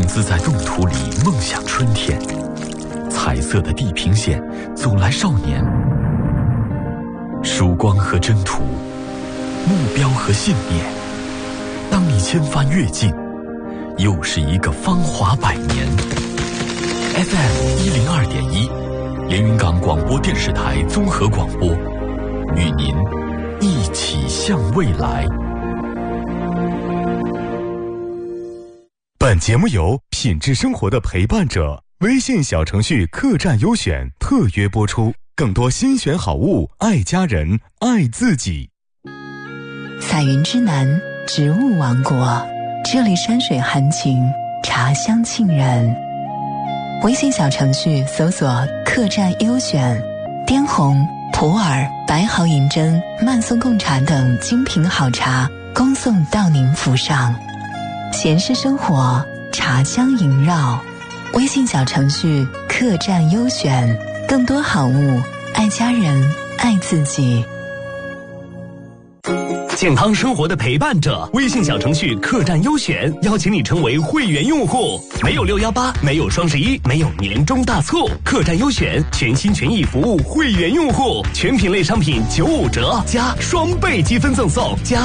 自在动图里梦想春天，彩色的地平线走来少年，曙光和征途，目标和信念。当你千帆越尽，又是一个芳华百年。FM 102.1，连云港广播电视台综合广播，与您一起向未来。 本节目由品质生活的陪伴者微信小程序客栈优选特约播出，更多新选好物，爱家人，爱自己。 彩云之南，植物王国，这里山水含情，茶香沁人。微信小程序搜索客栈优选，滇红、普洱、白毫银针、曼松贡茶等精品好茶恭送到您府上。闲适生活，茶香萦绕。微信小程序客栈优选，更多好物，爱家人，爱自己。 健康生活的陪伴者，微信小程序客栈优选邀请你成为会员用户，没有618，没有双11，没有年终大促，客栈优选全心全意服务会员用户，全品类商品95折加双倍积分赠送加